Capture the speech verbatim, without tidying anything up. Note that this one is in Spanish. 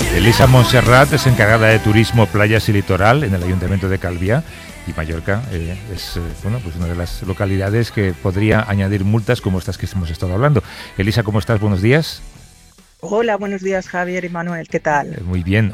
Elisa Montserrat es encargada de Turismo, Playas y Litoral en el Ayuntamiento de Calviá, y Mallorca eh, es eh, bueno, pues una de las localidades que podría añadir multas como estas que hemos estado hablando. Elisa, ¿cómo estás? Buenos días. Hola, buenos días, Javier y Manuel, ¿qué tal? Eh, muy bien.